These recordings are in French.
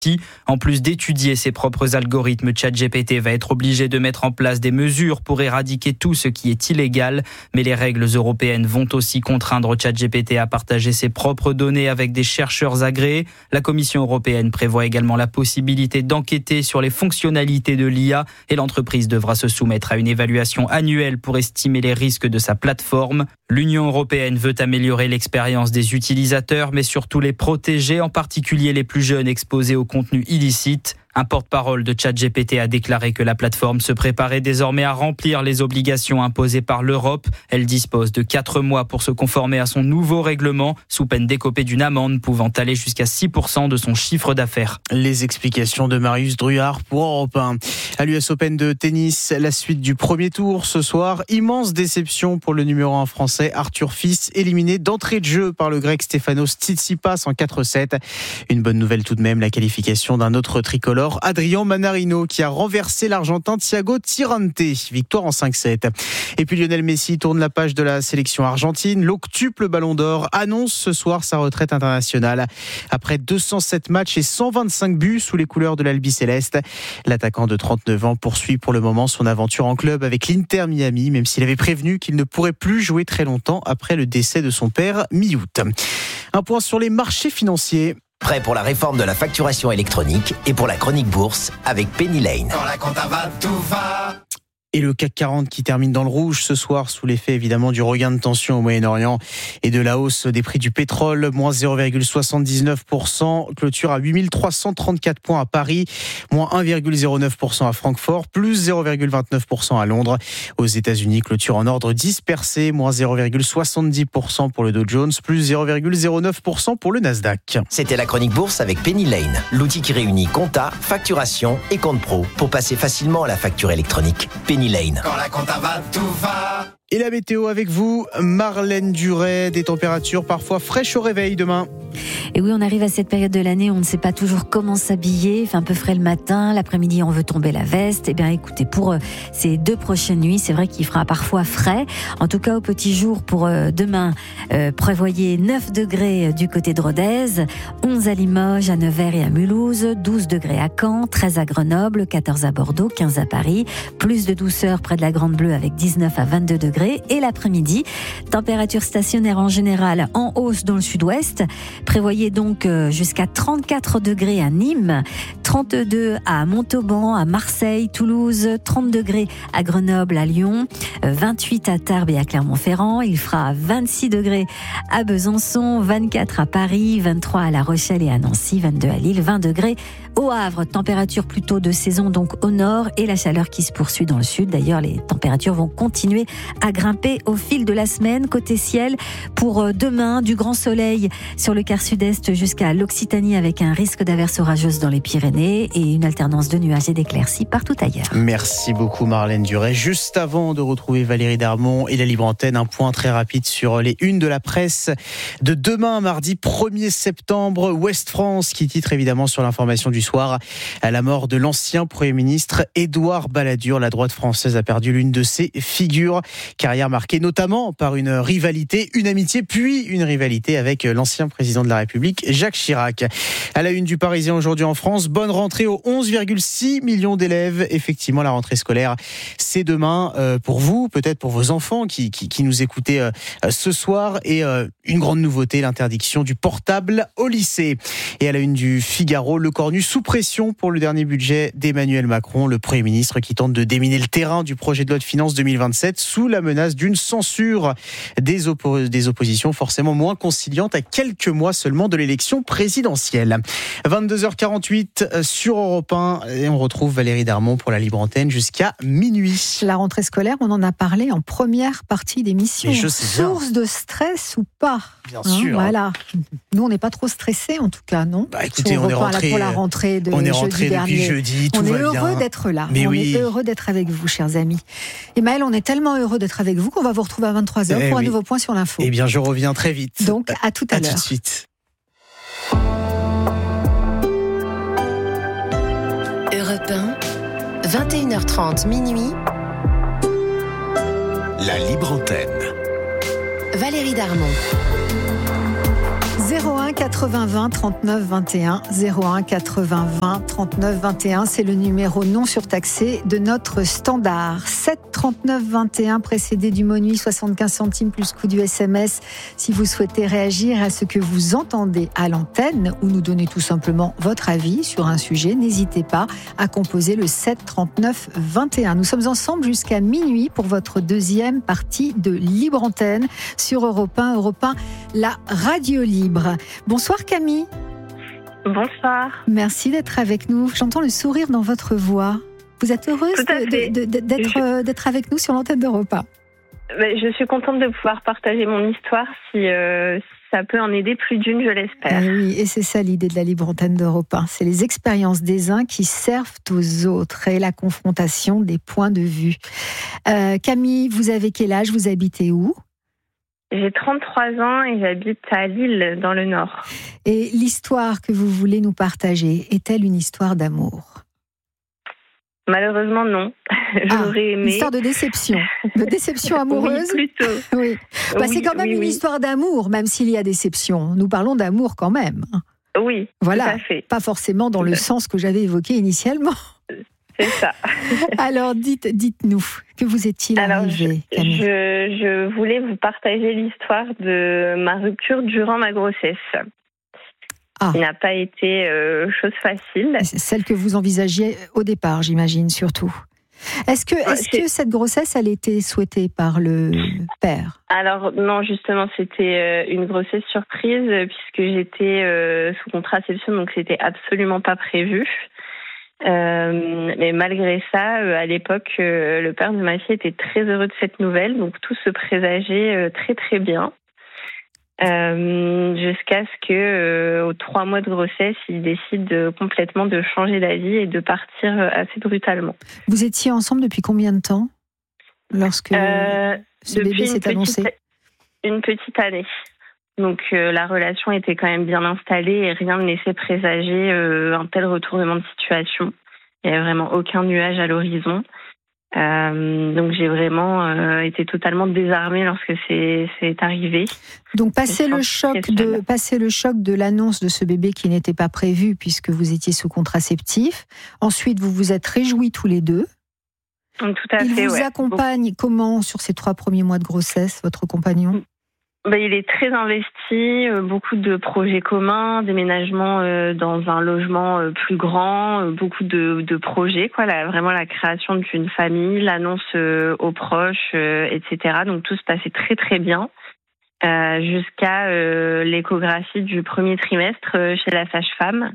En plus d'étudier ses propres algorithmes, ChatGPT va être obligé de mettre en place des mesures pour éradiquer tout ce qui est illégal. Mais les règles européennes vont aussi contraindre ChatGPT à partager ses propres données avec des chercheurs agréés. La Commission européenne prévoit également la possibilité d'enquêter sur les fonctionnalités de l'IA et l'entreprise devra se soumettre à une évaluation annuelle pour estimer les risques de sa plateforme. L'Union européenne veut améliorer l'expérience des utilisateurs, mais surtout les protéger, en particulier les plus jeunes exposés au contenu illicite. Un porte-parole de ChatGPT a déclaré que la plateforme se préparait désormais à remplir les obligations imposées par l'Europe. Elle dispose de 4 mois pour se conformer à son nouveau règlement, sous peine d'écoper d'une amende pouvant aller jusqu'à 6% de son chiffre d'affaires. Les explications de Marius Druard pour Europe 1. À l'US Open de tennis, la suite du premier tour ce soir. Immense déception pour le numéro 1 français Arthur Fils, éliminé d'entrée de jeu par le grec Stefanos Tsitsipas en 4-7. Une bonne nouvelle tout de même, la qualification d'un autre tricolore, Adrian Manarino, qui a renversé l'Argentin Thiago Tirante. Victoire en 5-7. Et puis Lionel Messi tourne la page de la sélection argentine. L'octuple Ballon d'Or annonce ce soir sa retraite internationale. Après 207 matchs et 125 buts sous les couleurs de l'Albi-Céleste, l'attaquant de 39 ans poursuit pour le moment son aventure en club avec l'Inter Miami, même s'il avait prévenu qu'il ne pourrait plus jouer très longtemps après le décès de son père mi-août. Un point sur les marchés financiers. Prêt pour la réforme de la facturation électronique et pour la chronique bourse avec Penny Lane. Quand la compta va, tout va. Et le CAC 40 qui termine dans le rouge ce soir sous l'effet évidemment du regain de tension au Moyen-Orient et de la hausse des prix du pétrole, moins 0,79%, clôture à 8334 points à Paris, moins 1,09% à Francfort, plus 0,29% à Londres. Aux États-Unis, clôture en ordre dispersé, moins 0,70% pour le Dow Jones, plus 0,09% pour le Nasdaq. C'était la chronique bourse avec Penny Lane, l'outil qui réunit compta, facturation et compte pro pour passer facilement à la facture électronique. Penny Lane. Quand la compta va, tout va. Et la météo avec vous, Marlène Duret, des températures parfois fraîches au réveil demain. Et oui, on arrive à cette période de l'année, on ne sait pas toujours comment s'habiller, il fait un peu frais le matin, l'après-midi on veut tomber la veste. Eh bien écoutez, pour ces 2 prochaines nuits, c'est vrai qu'il fera parfois frais. En tout cas au petit jour pour demain, prévoyez 9 degrés du côté de Rodez, 11 à Limoges, à Nevers et à Mulhouse, 12 degrés à Caen, 13 à Grenoble, 14 à Bordeaux, 15 à Paris, plus de douceur près de la Grande Bleue avec 19 à 22 degrés. Et l'après-midi, température stationnaire en général en hausse dans le sud-ouest. Prévoyez donc jusqu'à 34 degrés à Nîmes, 32 à Montauban, à Marseille, Toulouse, 30 degrés à Grenoble, à Lyon, 28 à Tarbes et à Clermont-Ferrand. Il fera 26 degrés à Besançon, 24 à Paris, 23 à La Rochelle et à Nancy, 22 à Lille, 20 degrés au Havre. Température plutôt de saison donc au nord et la chaleur qui se poursuit dans le sud. D'ailleurs, les températures vont continuer à grimper au fil de la semaine. Côté ciel, pour demain, du grand soleil sur le quart sud-est jusqu'à l'Occitanie avec un risque d'averses orageuses dans les Pyrénées et une alternance de nuages et d'éclaircies partout ailleurs. Merci beaucoup Marlène Duret. Juste avant de retrouver Valérie Darmon et la Libre Antenne, un point très rapide sur les unes de la presse de demain, mardi 1er septembre. Ouest France qui titre évidemment sur l'information du soir à la mort de l'ancien Premier ministre Édouard Balladur. La droite française a perdu l'une de ses figures. Carrière marquée notamment par une rivalité, une amitié, puis une rivalité avec l'ancien président de la République, Jacques Chirac. À la une du Parisien aujourd'hui en France, bonne rentrée aux 11,6 millions d'élèves. Effectivement, la rentrée scolaire, c'est demain pour vous, peut-être pour vos enfants qui nous écoutez ce soir. Et une grande nouveauté, l'interdiction du portable au lycée. Et à la une du Figaro, le cornu sous pression pour le dernier budget d'Emmanuel Macron, le Premier ministre qui tente de déminer le terrain du projet de loi de finances 2027 sous la menace d'une censure des oppositions forcément moins conciliantes à quelques mois seulement de l'élection présidentielle. 22h48 sur Europe 1 et on retrouve Valérie Darmon pour la Libre Antenne jusqu'à minuit. La rentrée scolaire, on en a parlé en première partie d'émission. Source de stress ou pas? Bien sûr. Voilà. Nous, on n'est pas trop stressés en tout cas, non? Écoutez, on est rentré pour la rentrée de on est jeudi rentré dernier. Depuis jeudi, tout va bien. On est heureux d'être là. Mais on oui. est heureux d'être avec vous, chers amis. Et Maëlle, on est tellement heureux d'être avec vous qu'on va vous retrouver à 23h pour un nouveau point sur l'info. Eh bien, je reviens très vite. Donc, à tout à l'heure. À tout de suite. Europe 1, 21h30 minuit. La Libre Antenne. Valérie Darmon. 01 80 20 39 21, 01 80 20 39 21, c'est le numéro non surtaxé de notre standard. 7 39 21 précédé du mot nuit, 75 centimes plus coût du SMS si vous souhaitez réagir à ce que vous entendez à l'antenne ou nous donner tout simplement votre avis sur un sujet. N'hésitez pas à composer le 7 39 21. Nous sommes ensemble jusqu'à minuit pour votre deuxième partie de Libre Antenne sur Europe 1, la radio libre. Bonsoir Camille. Bonsoir. Merci d'être avec nous. J'entends le sourire dans votre voix. Vous êtes heureuse d'être avec nous sur l'antenne d'Europe 1. Je suis contente de pouvoir partager mon histoire si ça peut en aider plus d'une, je l'espère. Oui, et c'est ça l'idée de la libre antenne d'Europe 1. C'est les expériences des uns qui servent aux autres et la confrontation des points de vue. Camille, vous avez quel âge? Vous habitez où? J'ai 33 ans et j'habite à Lille, dans le Nord. Et l'histoire que vous voulez nous partager, est-elle une histoire d'amour? Malheureusement, non. J'aurais aimé. Une histoire de déception. De déception amoureuse? Oui, plutôt. Oui. C'est quand même une histoire d'amour, même s'il y a déception. Nous parlons d'amour quand même. Oui, voilà. Tout à fait. Pas forcément dans le sens que j'avais évoqué initialement. C'est ça. Alors, dites-nous, que vous est-il arrivé, Camille? Je voulais vous partager l'histoire de ma rupture durant ma grossesse. Qui n'a pas été chose facile. C'est celle que vous envisagiez au départ, j'imagine, surtout. Est-ce que cette grossesse, elle était souhaitée par le père? Alors non, justement, c'était une grossesse surprise puisque j'étais sous contraception, donc c'était absolument pas prévu. Mais malgré ça, à l'époque, le père de ma fille était très heureux de cette nouvelle, donc tout se présageait très très bien. Jusqu'à ce que, aux 3 mois de grossesse, il décide complètement de changer d'avis et de partir assez brutalement. Vous étiez ensemble depuis combien de temps lorsque ce bébé s'est annoncé? Une petite année. Donc la relation était quand même bien installée et rien ne laissait présager un tel retournement de situation. Il n'y avait vraiment aucun nuage à l'horizon. Donc j'ai vraiment été totalement désarmée lorsque c'est arrivé. Donc passer le choc de l'annonce de ce bébé qui n'était pas prévu puisque vous étiez sous contraceptif. Ensuite vous vous êtes réjouis tous les deux. Tout à fait. Il vous accompagne comment sur ces 3 premiers mois de grossesse, votre compagnon? Il est très investi, beaucoup de projets communs, déménagement dans un logement plus grand, beaucoup de projets, vraiment la création d'une famille, l'annonce aux proches, etc. Donc tout se passait très très bien, jusqu'à l'échographie du premier trimestre chez la sage-femme,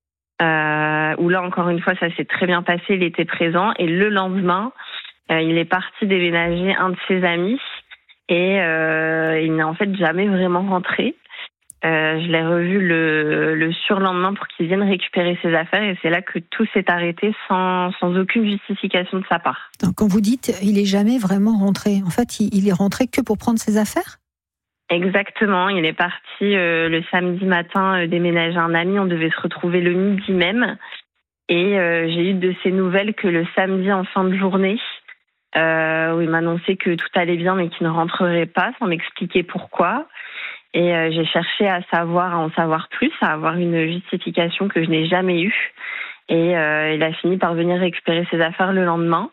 où là encore une fois ça s'est très bien passé, il était présent, et le lendemain, il est parti déménager un de ses amis. Et il n'est en fait jamais vraiment rentré. Je l'ai revu le surlendemain pour qu'il vienne récupérer ses affaires et c'est là que tout s'est arrêté sans aucune justification de sa part. Donc, quand vous dites il n'est jamais vraiment rentré, en fait il est rentré que pour prendre ses affaires? Exactement, il est parti le samedi matin déménager un ami, on devait se retrouver le midi même. Et j'ai eu de ses nouvelles que le samedi en fin de journée, où il m'annonçait que tout allait bien mais qu'il ne rentrerait pas sans m'expliquer pourquoi. Et j'ai cherché à en savoir plus, à avoir une justification que je n'ai jamais eue. Et il a fini par venir récupérer ses affaires le lendemain.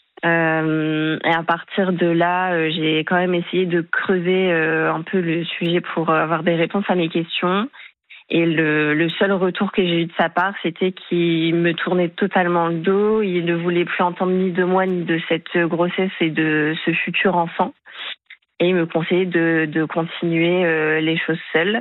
Et à partir de là, j'ai quand même essayé de creuser un peu le sujet pour avoir des réponses à mes questions. Et le seul retour que j'ai eu de sa part, c'était qu'il me tournait totalement le dos. Il ne voulait plus entendre ni de moi, ni de cette grossesse et de ce futur enfant. Et il me conseillait de continuer les choses seule.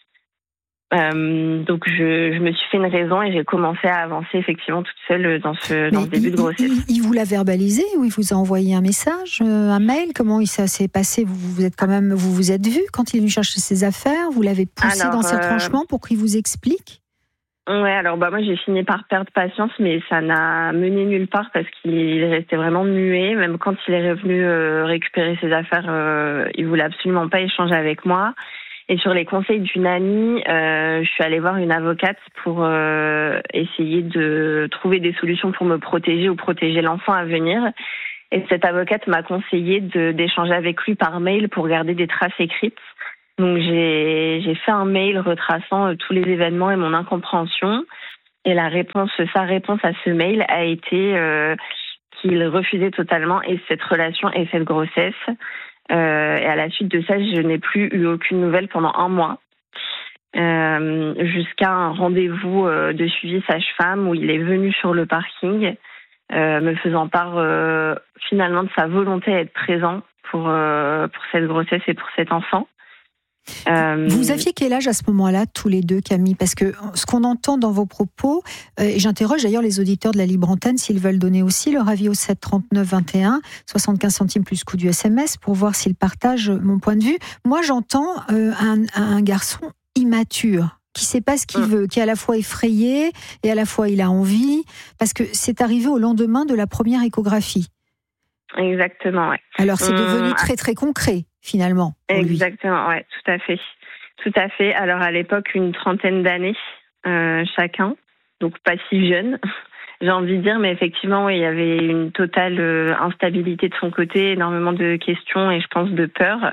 Donc je me suis fait une raison et j'ai commencé à avancer effectivement toute seule dans ce début de grossesse. Il vous l'a verbalisé ou il vous a envoyé un message, un mail? Comment ça s'est passé? Vous vous êtes vu quand il est venu chercher ses affaires? Vous l'avez poussé dans ses retranchements pour qu'il vous explique? Ouais, alors moi j'ai fini par perdre patience, mais ça n'a mené nulle part parce qu'il restait vraiment muet. Même quand il est revenu récupérer ses affaires, il voulait absolument pas échanger avec moi. Et sur les conseils d'une amie, je suis allée voir une avocate pour essayer de trouver des solutions pour me protéger ou protéger l'enfant à venir. Et cette avocate m'a conseillé d'échanger avec lui par mail pour garder des traces écrites. Donc j'ai fait un mail retraçant tous les événements et mon incompréhension. Et sa réponse à ce mail a été qu'il refusait totalement et cette relation et cette grossesse. Et à la suite de ça, je n'ai plus eu aucune nouvelle pendant 1 mois. Jusqu'à un rendez-vous de suivi sage-femme où il est venu sur le parking, me faisant part finalement de sa volonté à être présent pour cette grossesse et pour cet enfant. Vous aviez quel âge à ce moment-là, tous les deux, Camille ? Parce que ce qu'on entend dans vos propos, et j'interroge d'ailleurs les auditeurs de la Libre Antenne s'ils veulent donner aussi leur avis au 7 39 21, 75 centimes plus coût du SMS, pour voir s'ils partagent mon point de vue. Moi, j'entends un garçon immature, qui ne sait pas ce qu'il veut, qui est à la fois effrayé et à la fois il a envie, parce que c'est arrivé au lendemain de la première échographie. Exactement, ouais. Alors c'est devenu très très concret, finalement. Exactement, ouais, tout à fait. Tout à fait. Alors à l'époque, une 30aine d'années chacun, donc pas si jeune, j'ai envie de dire, mais effectivement, ouais, il y avait une totale instabilité de son côté, énormément de questions et je pense de peur.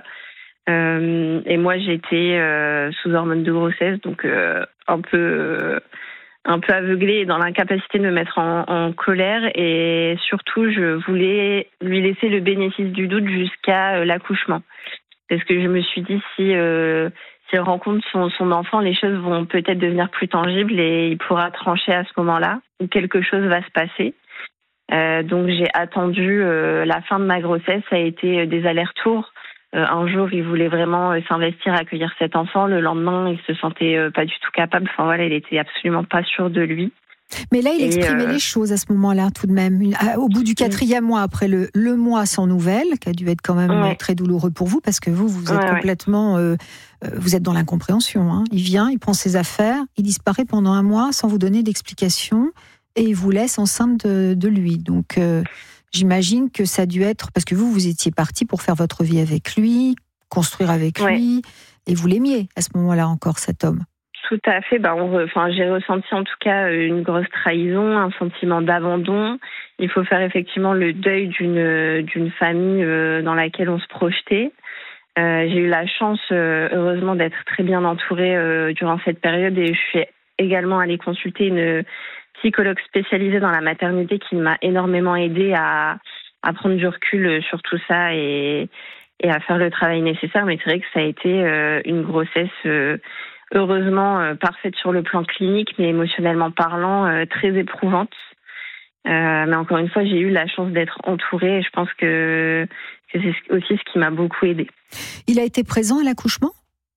Et moi, j'étais sous hormones de grossesse, donc un peu aveuglée et dans l'incapacité de me mettre en colère. Et surtout, je voulais lui laisser le bénéfice du doute jusqu'à l'accouchement. Parce que je me suis dit, si elle rencontre son enfant, les choses vont peut-être devenir plus tangibles et il pourra trancher à ce moment-là, ou quelque chose va se passer. Donc j'ai attendu la fin de ma grossesse, ça a été des allers-retours. Un jour, il voulait vraiment s'investir à accueillir cet enfant. Le lendemain, il se sentait pas du tout capable. Enfin voilà, il était absolument pas sûr de lui. Mais là, il exprimait les choses à ce moment-là, tout de même. Au bout du 4e mois, après le mois sans nouvelles, qui a dû être quand même très douloureux pour vous, parce que vous êtes complètement... vous êtes dans l'incompréhension. Hein. Il vient, il prend ses affaires, il disparaît pendant 1 mois sans vous donner d'explication, et il vous laisse enceinte de lui. Donc... j'imagine que ça a dû être... Parce que vous étiez parti pour faire votre vie avec lui, construire avec lui, et vous l'aimiez à ce moment-là encore, cet homme. Tout à fait. J'ai ressenti en tout cas une grosse trahison, un sentiment d'abandon. Il faut faire effectivement le deuil d'une famille dans laquelle on se projetait. J'ai eu la chance, heureusement, d'être très bien entourée durant cette période et je suis également allée consulter une psychologue spécialisée dans la maternité qui m'a énormément aidée à prendre du recul sur tout ça et à faire le travail nécessaire. Mais c'est vrai que ça a été une grossesse heureusement parfaite sur le plan clinique, mais émotionnellement parlant, très éprouvante. Mais encore une fois, j'ai eu la chance d'être entourée et je pense que c'est aussi ce qui m'a beaucoup aidée. Il a été présent à l'accouchement ?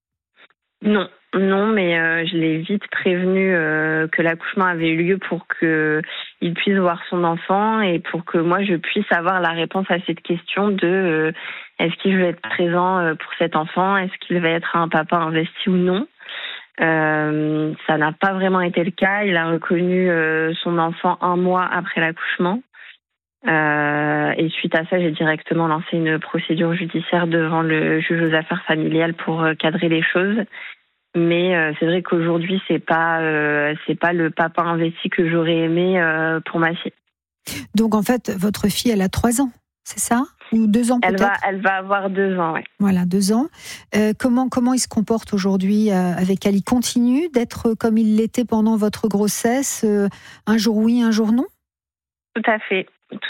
Non, mais je l'ai vite prévenu que l'accouchement avait eu lieu pour qu'il puisse voir son enfant et pour que moi je puisse avoir la réponse à cette question de est-ce qu'il va être présent pour cet enfant, est-ce qu'il va être un papa investi ou non. Ça n'a pas vraiment été le cas. Il a reconnu son enfant 1 mois après l'accouchement. Et suite à ça, j'ai directement lancé une procédure judiciaire devant le juge aux affaires familiales pour cadrer les choses. Mais c'est vrai qu'aujourd'hui, c'est pas le papa investi que j'aurais aimé pour ma fille. Donc en fait, votre fille, elle a 3 ans, c'est ça ? Ou 2 ans peut-être ? Elle va avoir 2 ans, oui. Voilà, 2 ans. Comment il se comporte aujourd'hui avec elle ? Il continue d'être comme il l'était pendant votre grossesse, un jour oui, un jour non ? Tout à fait.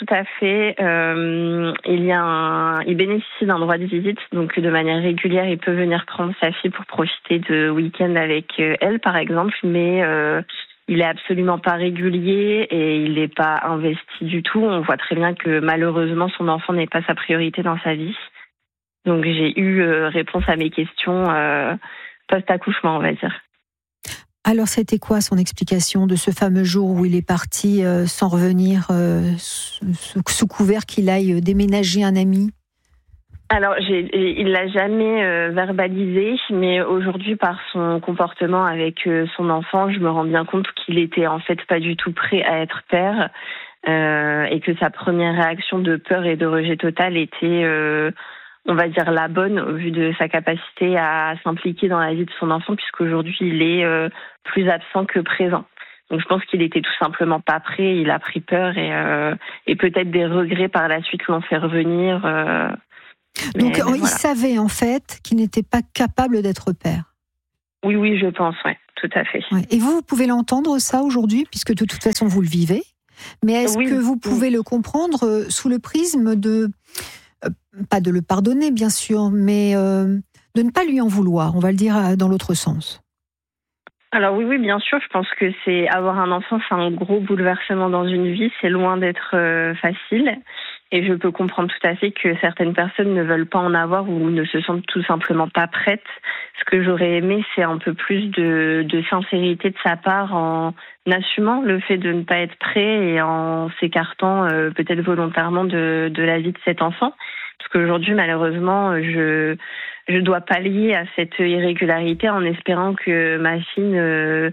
Il bénéficie d'un droit de visite, donc de manière régulière, il peut venir prendre sa fille pour profiter de week-end avec elle, par exemple, mais il est absolument pas régulier et il n'est pas investi du tout. On voit très bien que malheureusement, son enfant n'est pas sa priorité dans sa vie. Donc j'ai eu réponse à mes questions post-accouchement, on va dire. Alors, c'était quoi son explication de ce fameux jour où il est parti sans revenir, sous couvert qu'il aille déménager un ami ? Alors, il l'a jamais verbalisé, mais aujourd'hui, par son comportement avec son enfant, je me rends bien compte qu'il était en fait pas du tout prêt à être père et que sa première réaction de peur et de rejet total était... on va dire la bonne au vu de sa capacité à s'impliquer dans la vie de son enfant puisqu'aujourd'hui il est plus absent que présent. Donc je pense qu'il était tout simplement pas prêt, il a pris peur et peut-être des regrets par la suite l'ont fait revenir. Donc il savait en fait qu'il n'était pas capable d'être père. Oui, je pense, ouais, tout à fait. Ouais. Et vous pouvez l'entendre ça aujourd'hui, puisque de toute façon vous le vivez. Mais est-ce que vous pouvez le comprendre sous le prisme de, pas de le pardonner bien sûr, mais de ne pas lui en vouloir, on va le dire dans l'autre sens? Alors oui, bien sûr, je pense que avoir un enfant, c'est un gros bouleversement dans une vie, c'est loin d'être facile. Et je peux comprendre tout à fait que certaines personnes ne veulent pas en avoir ou ne se sentent tout simplement pas prêtes. Ce que j'aurais aimé, c'est un peu plus de sincérité de sa part en assumant le fait de ne pas être prêt et en s'écartant peut-être volontairement de la vie de cet enfant. Parce qu'aujourd'hui, malheureusement, je dois pallier à cette irrégularité en espérant que ma fille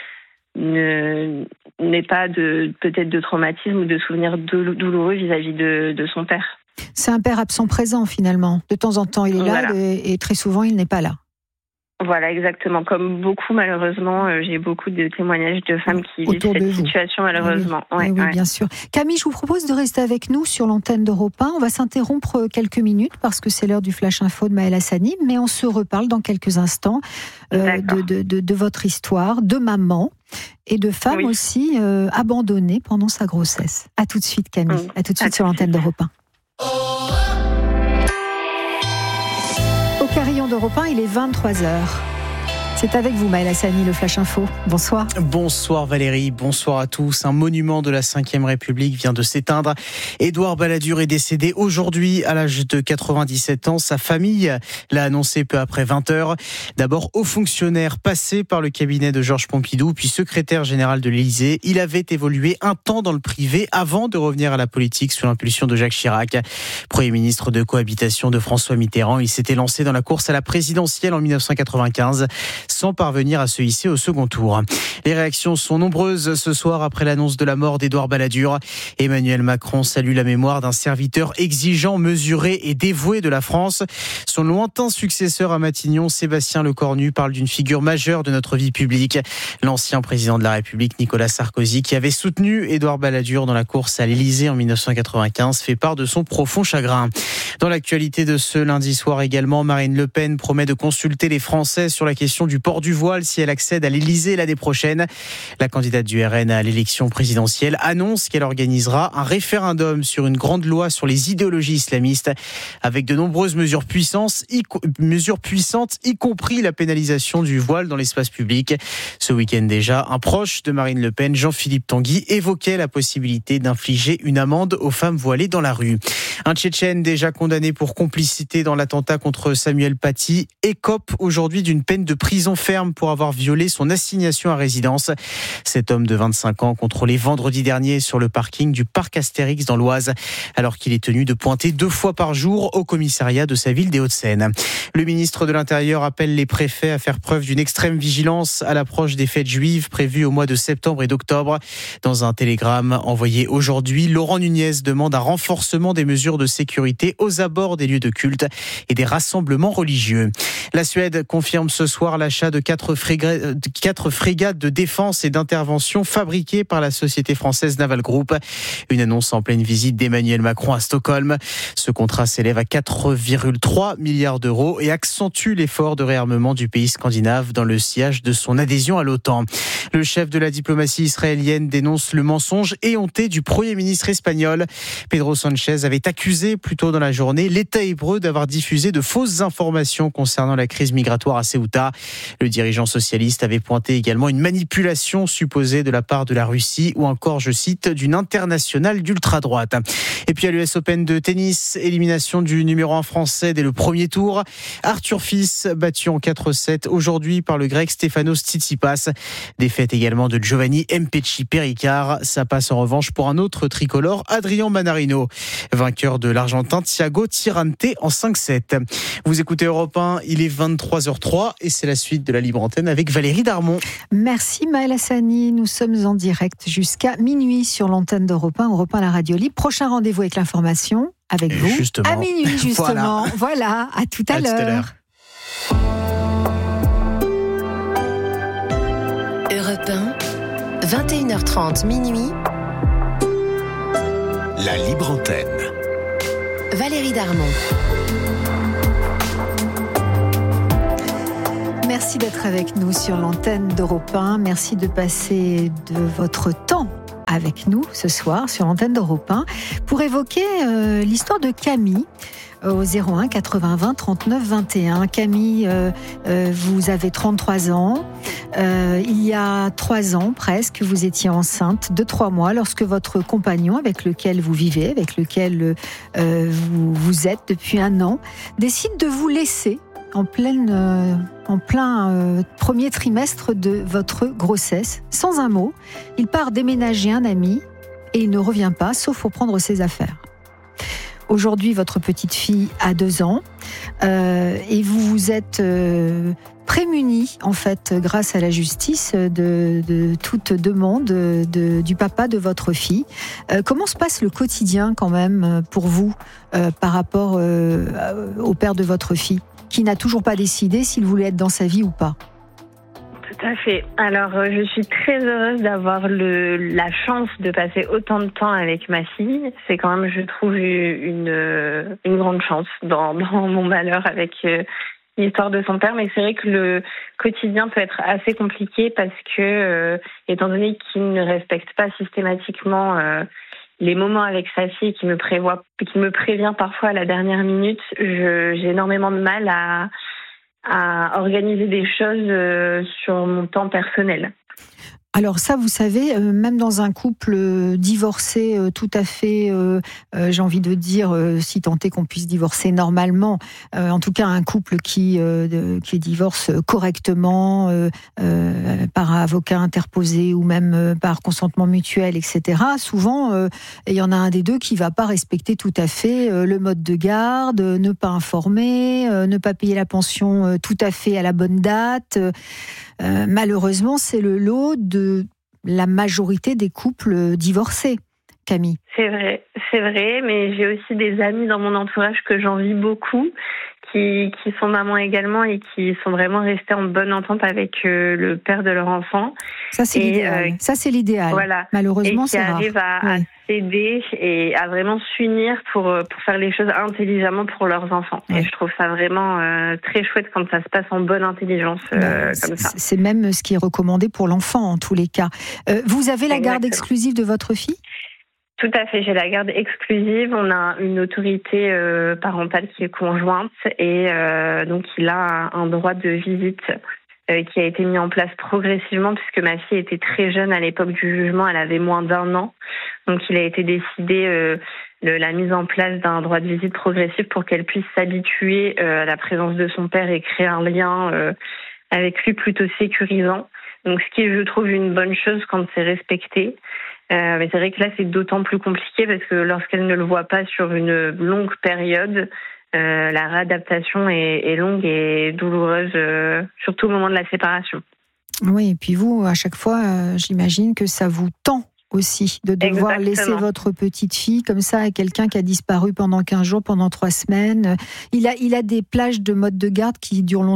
n'ait pas peut-être de traumatisme ou de souvenirs douloureux vis-à-vis de son père. C'est un père absent présent finalement. De temps en temps il est là et très souvent il n'est pas là. Voilà, exactement. Comme beaucoup, malheureusement, j'ai beaucoup de témoignages de femmes qui vivent cette situation, malheureusement. Oui, bien sûr. Camille, je vous propose de rester avec nous sur l'antenne d'Europe 1. On va s'interrompre quelques minutes parce que c'est l'heure du Flash Info de Maëlle Hassani, mais on se reparle dans quelques instants de votre histoire, de maman et de femme aussi abandonnée pendant sa grossesse. À tout de suite, Camille. À tout de suite sur l'antenne d'Europe 1. Au carillon d'Europe 1, il est 23h. C'est avec vous, Maëlle Hassani, le Flash Info. Bonsoir. Bonsoir Valérie, bonsoir à tous. Un monument de la Ve République vient de s'éteindre. Édouard Balladur est décédé aujourd'hui à l'âge de 97 ans. Sa famille l'a annoncé peu après 20h. D'abord haut fonctionnaire passé par le cabinet de Georges Pompidou, puis secrétaire général de l'Élysée. Il avait évolué un temps dans le privé avant de revenir à la politique sous l'impulsion de Jacques Chirac. Premier ministre de cohabitation de François Mitterrand, il s'était lancé dans la course à la présidentielle en 1995. Sans parvenir à se hisser au second tour. Les réactions sont nombreuses ce soir après l'annonce de la mort d'Édouard Balladur. Emmanuel Macron salue la mémoire d'un serviteur exigeant, mesuré et dévoué de la France. Son lointain successeur à Matignon, Sébastien Lecornu, parle d'une figure majeure de notre vie publique. L'ancien président de la République, Nicolas Sarkozy, qui avait soutenu Édouard Balladur dans la course à l'Élysée en 1995, fait part de son profond chagrin. Dans l'actualité de ce lundi soir également, Marine Le Pen promet de consulter les Français sur la question du port du voile si elle accède à l'Élysée l'année prochaine. La candidate du RN à l'élection présidentielle annonce qu'elle organisera un référendum sur une grande loi sur les idéologies islamistes avec de nombreuses mesures puissantes, y compris la pénalisation du voile dans l'espace public. Ce week-end déjà, un proche de Marine Le Pen, Jean-Philippe Tanguy, évoquait la possibilité d'infliger une amende aux femmes voilées dans la rue. Un Tchétchène déjà condamné pour complicité dans l'attentat contre Samuel Paty écope aujourd'hui d'une peine de prison ferme pour avoir violé son assignation à résidence. Cet homme de 25 ans contrôlé vendredi dernier sur le parking du parc Astérix dans l'Oise, alors qu'il est tenu de pointer 2 fois par jour au commissariat de sa ville des Hauts-de-Seine. Le ministre de l'Intérieur appelle les préfets à faire preuve d'une extrême vigilance à l'approche des fêtes juives prévues au mois de septembre et d'octobre. Dans un télégramme envoyé aujourd'hui, Laurent Nunez demande un renforcement des mesures de sécurité aux abords des lieux de culte et des rassemblements religieux. La Suède confirme ce soir l'achat de 4 frégates de défense et d'intervention fabriquées par la société française Naval Group. Une annonce en pleine visite d'Emmanuel Macron à Stockholm. Ce contrat s'élève à 4,3 milliards d'euros et accentue l'effort de réarmement du pays scandinave dans le sillage de son adhésion à l'OTAN. Le chef de la diplomatie israélienne dénonce le mensonge éhonté du Premier ministre espagnol. Pedro Sánchez avait accusé plus tôt dans la journée l'État hébreu d'avoir diffusé de fausses informations concernant la crise migratoire à Ceuta. Le dirigeant socialiste avait pointé également une manipulation supposée de la part de la Russie ou encore, je cite, d'une internationale d'ultra-droite. Et puis à l'US Open de tennis, élimination du numéro 1 français dès le premier tour. Arthur Fils battu en 4-7 aujourd'hui par le grec Stefanos Tsitsipas. Défaite également de Giovanni Mpetshi Pericard. Ça passe en revanche pour un autre tricolore, Adrian Manarino, vainqueur de l'Argentin Thiago Tirante en 5-7. Vous écoutez Europe 1, il est 23h03 et c'est la suite de la Libre Antenne avec Valérie Darmon. Merci Maëlle Hassani, nous sommes en direct jusqu'à minuit sur l'antenne d'Europe 1, Europe 1 la radio libre. Prochain rendez-vous avec l'information avec vous justement. À minuit justement. Voilà, à tout à l'heure. Europe 1, 21h30 minuit. La Libre Antenne. Valérie Darmon. Merci d'être avec nous sur l'antenne d'Europe 1. Merci de passer de votre temps avec nous ce soir sur l'antenne d'Europe 1 pour évoquer l'histoire de Camille au 01 80 20 39 21. Camille, vous avez 33 ans. Il y a 3 ans presque, vous étiez enceinte de 3 mois lorsque votre compagnon avec lequel vous vivez, avec lequel vous êtes depuis 1 an, décide de vous laisser en plein premier trimestre de votre grossesse, sans un mot. Il part déménager un ami et il ne revient pas, sauf pour prendre ses affaires. Aujourd'hui, votre petite fille a 2 ans et vous vous êtes prémunis, en fait, grâce à la justice, de toute demande du papa de votre fille. Comment se passe le quotidien, quand même, pour vous, par rapport au père de votre fille, qui n'a toujours pas décidé s'il voulait être dans sa vie ou pas? Tout à fait. Alors, je suis très heureuse d'avoir la chance de passer autant de temps avec ma fille. C'est quand même, je trouve, une grande chance dans mon malheur avec l'histoire de son père. Mais c'est vrai que le quotidien peut être assez compliqué parce que, étant donné qu'il ne respecte pas systématiquement les moments avec sa fille, qui me prévient parfois à la dernière minute, j'ai énormément de mal à organiser des choses sur mon temps personnel. Alors ça, vous savez, même dans un couple divorcé tout à fait, j'ai envie de dire, si tant est qu'on puisse divorcer normalement, en tout cas un couple qui divorce correctement, par avocat interposé ou même par consentement mutuel, etc. Souvent, il y en a un des deux qui va pas respecter tout à fait le mode de garde, ne pas informer, ne pas payer la pension tout à fait à la bonne date. Malheureusement, c'est le lot de la majorité des couples divorcés, Camille. C'est vrai, mais j'ai aussi des amis dans mon entourage que j'envie beaucoup, qui sont mamans également et qui sont vraiment restés en bonne entente avec le père de leur enfant. Ça, c'est l'idéal. Voilà. Malheureusement, c'est rare. Et qui arrivent à s'aider et à vraiment s'unir pour faire les choses intelligemment pour leurs enfants. Ouais. Et je trouve ça vraiment très chouette quand ça se passe en bonne intelligence comme ça. C'est même ce qui est recommandé pour l'enfant en tous les cas. Vous avez la garde exclusive de votre fille ? Tout à fait, j'ai la garde exclusive. On a une autorité parentale qui est conjointe et donc il a un droit de visite qui a été mis en place progressivement puisque ma fille était très jeune à l'époque du jugement, elle avait moins d'1 an. Donc il a été décidé la mise en place d'un droit de visite progressif pour qu'elle puisse s'habituer à la présence de son père et créer un lien avec lui plutôt sécurisant. Donc ce qui est, je trouve, une bonne chose quand c'est respecté. Mais c'est vrai que là, c'est d'autant plus compliqué parce que lorsqu'elle ne le voit pas sur une longue période, la réadaptation est longue et douloureuse, surtout au moment de la séparation. Oui, et puis vous, à chaque fois, j'imagine que ça vous tend aussi de devoir laisser votre petite fille comme ça à quelqu'un qui a disparu pendant 15 jours, pendant 3 semaines. Il a des plages de mode de garde qui durent longtemps ?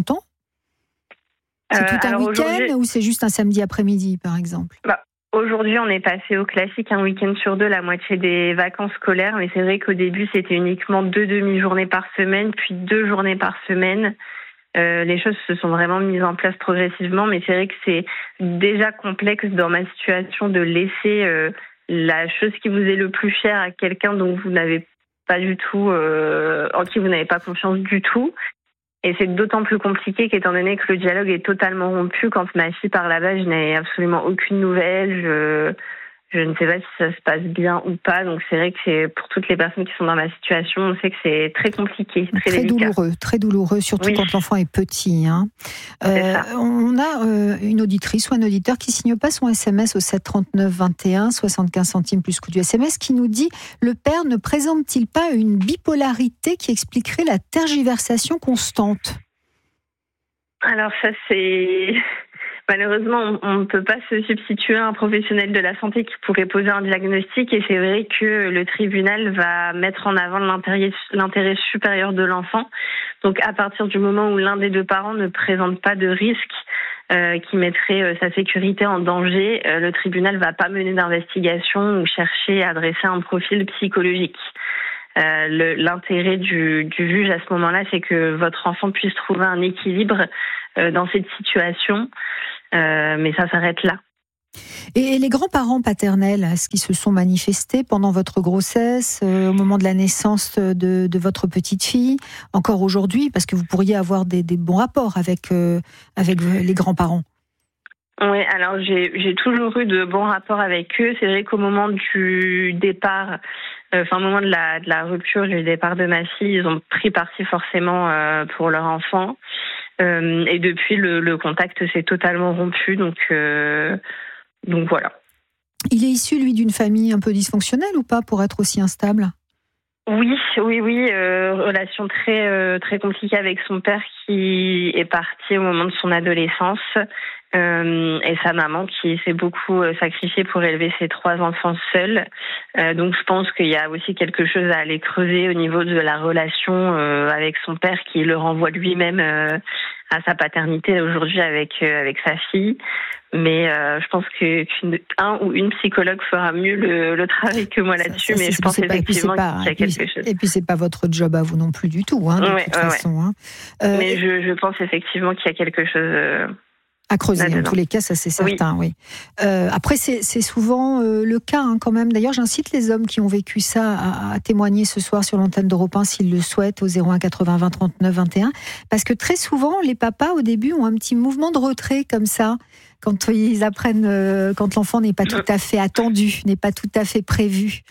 C'est tout un week-end ou c'est juste un samedi après-midi, par exemple ? Aujourd'hui, on est passé au classique, un week-end sur 2, la moitié des vacances scolaires. Mais c'est vrai qu'au début, c'était uniquement 2 demi-journées par semaine, puis 2 journées par semaine. Les choses se sont vraiment mises en place progressivement. Mais c'est vrai que c'est déjà complexe dans ma situation de laisser la chose qui vous est le plus chère à quelqu'un dont vous n'avez pas du tout, en qui vous n'avez pas confiance du tout. Et c'est d'autant plus compliqué qu'étant donné que le dialogue est totalement rompu, quand ma fille part là-bas, je n'ai absolument aucune nouvelle. Je ne sais pas si ça se passe bien ou pas. Donc c'est vrai que c'est pour toutes les personnes qui sont dans ma situation, on sait que c'est très compliqué, très délicat. Très douloureux, surtout quand l'enfant est petit. On a une auditrice ou un auditeur qui signe pas son SMS au 7 39 21, 75 centimes plus coût du SMS, qui nous dit: le père ne présente-t-il pas une bipolarité qui expliquerait la tergiversation constante ? Alors ça, c'est... Malheureusement, on ne peut pas se substituer à un professionnel de la santé qui pourrait poser un diagnostic, et c'est vrai que le tribunal va mettre en avant l'intérêt supérieur de l'enfant. Donc à partir du moment où l'un des 2 parents ne présente pas de risque qui mettrait sa sécurité en danger, le tribunal ne va pas mener d'investigation ou chercher à dresser un profil psychologique. L'intérêt du juge à ce moment-là, c'est que votre enfant puisse trouver un équilibre dans cette situation. Mais ça s'arrête là. Et les grands-parents paternels, est-ce qu'ils se sont manifestés pendant votre grossesse, au moment de la naissance de votre petite fille, encore aujourd'hui, parce que vous pourriez avoir des bons rapports avec les grands-parents? Oui, alors j'ai toujours eu de bons rapports avec eux. C'est vrai qu'au moment du départ, au moment de la rupture du départ de ma fille, ils ont pris parti forcément pour leur enfant. Et depuis, le contact s'est totalement rompu. Donc voilà. Il est issu, lui, d'une famille un peu dysfonctionnelle ou pas, pour être aussi instable? Oui. Relation très très compliquée avec son père qui est parti au moment de son adolescence. Et sa maman qui s'est beaucoup sacrifiée pour élever ses 3 enfants seuls. Donc je pense qu'il y a aussi quelque chose à aller creuser au niveau de la relation avec son père qui le renvoie lui-même à sa paternité aujourd'hui avec sa fille. Mais je pense qu'un ou une psychologue fera mieux le travail que moi là-dessus. Mais je pense effectivement qu'il y a quelque chose. Et puis c'est pas votre job à vous non plus du tout, de toute façon. Hein. Mais je pense effectivement qu'il y a quelque chose à creuser, en tous les cas, ça c'est certain, oui. Après, c'est souvent le cas, quand même. D'ailleurs, j'incite les hommes qui ont vécu ça à témoigner ce soir sur l'antenne d'Europe 1, s'ils le souhaitent, au 01 80 20 39 21. Parce que très souvent, les papas, au début, ont un petit mouvement de retrait comme ça, quand ils apprennent, quand l'enfant n'est pas tout à fait attendu, n'est pas tout à fait prévu.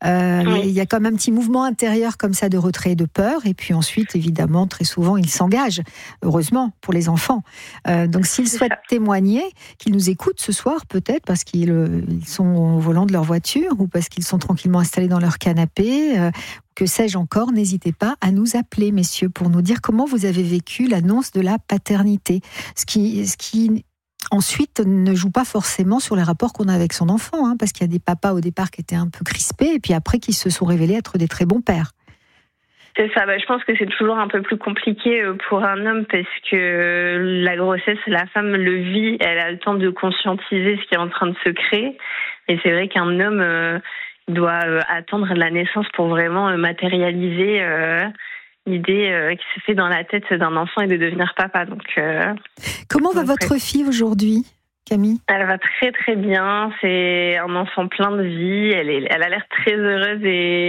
Il y a comme un petit mouvement intérieur comme ça de retrait et de peur. Et puis ensuite, évidemment, très souvent, ils s'engagent, heureusement, pour les enfants. Donc s'ils souhaitent témoigner, qu'ils nous écoutent ce soir, peut-être, parce qu'ils sont au volant de leur voiture ou parce qu'ils sont tranquillement installés dans leur canapé, que sais-je encore, n'hésitez pas à nous appeler, messieurs, pour nous dire comment vous avez vécu l'annonce de la paternité. Ce qui ensuite, ne joue pas forcément sur les rapports qu'on a avec son enfant, parce qu'il y a des papas au départ qui étaient un peu crispés et puis après qui se sont révélés être des très bons pères. C'est ça, je pense que c'est toujours un peu plus compliqué pour un homme parce que la grossesse, la femme le vit, elle a le temps de conscientiser ce qui est en train de se créer. Et c'est vrai qu'un homme doit attendre la naissance pour vraiment matérialiser l'idée qui se fait dans la tête d'un enfant et de devenir papa. Donc, comment va votre fille aujourd'hui, Camille? Elle va très très bien. C'est un enfant plein de vie. Elle a l'air très heureuse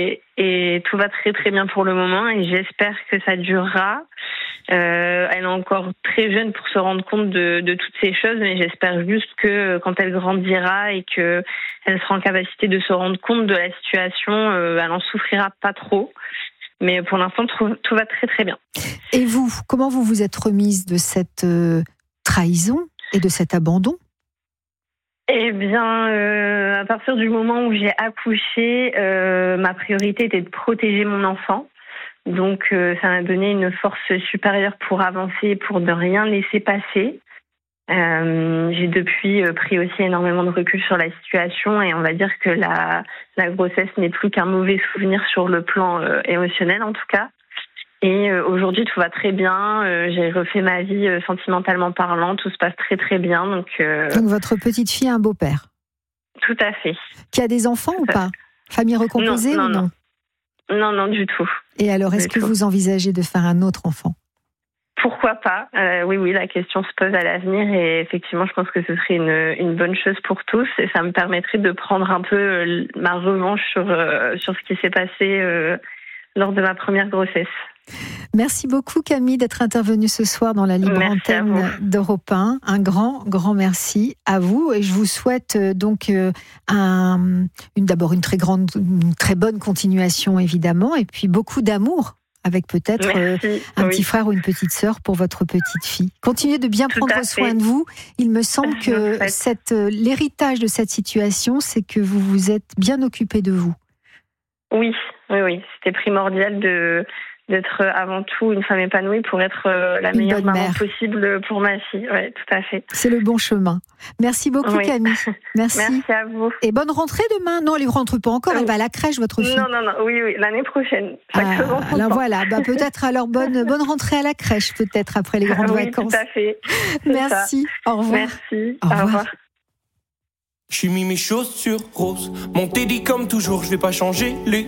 et tout va très très bien pour le moment. Et j'espère que ça durera. Elle est encore très jeune pour se rendre compte de toutes ces choses, mais j'espère juste que quand elle grandira et que elle sera en capacité de se rendre compte de la situation, elle n'en souffrira pas trop. Mais pour l'instant, tout va très très bien. Et vous, comment vous vous êtes remise de cette trahison et de cet abandon? Eh bien, à partir du moment où j'ai accouché, ma priorité était de protéger mon enfant. Donc, ça m'a donné une force supérieure pour avancer, pour ne rien laisser passer. J'ai depuis pris aussi énormément de recul sur la situation et on va dire que la grossesse n'est plus qu'un mauvais souvenir sur le plan émotionnel en tout cas. Et aujourd'hui tout va très bien, j'ai refait ma vie sentimentalement parlant, tout se passe très très bien. Donc votre petite fille a un beau-père? Tout à fait. Qui a des enfants ou pas? Famille recomposée ou non? Non, du tout. Et alors est-ce que vous envisagez de faire un autre enfant? Pourquoi pas? Oui, la question se pose à l'avenir et effectivement, je pense que ce serait une bonne chose pour tous et ça me permettrait de prendre un peu ma revanche sur ce qui s'est passé lors de ma première grossesse. Merci beaucoup Camille d'être intervenue ce soir dans la libre antenne d'Europe 1. Un grand merci à vous et je vous souhaite donc d'abord une très bonne continuation évidemment et puis beaucoup d'amour avec peut-être un petit frère ou une petite sœur pour votre petite fille. Continuez de bien prendre soin de vous. Il me semble que l'héritage de cette situation, c'est que vous vous êtes bien occupé de vous. Oui. C'était primordial d'être avant tout une femme épanouie pour être la meilleure maman possible pour ma fille. Oui, tout à fait. C'est le bon chemin. Merci beaucoup Camille. Merci à vous. Et bonne rentrée demain. Non, elle ne rentre pas encore, elle va à la crèche votre fille. Non, oui, l'année prochaine. Alors voilà, peut-être alors bonne rentrée à la crèche peut-être après les grandes vacances. Tout à fait. Merci, au revoir. Merci, au revoir. J'ai mis mes chaussures roses, mon teddy comme toujours, je vais pas changer les